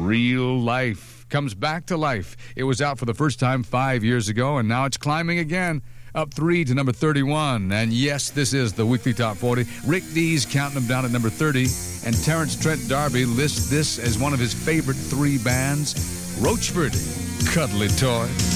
Real Life comes back to life. It was out for the first time 5 years ago, and now it's climbing again, up 3 to number 31. And yes, this is the Weekly Top 40. Rick Dees counting them down at number 30, and Terrence Trent D'Arby lists this as one of his favorite 3 bands, Roachford, Cuddly Toy.